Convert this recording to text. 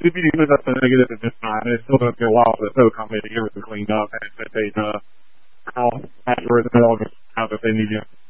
even if that's a negative at this time, it's still going to be a while for the tow company to get everything cleaned up and if they, how accurate they'll just have if they need you.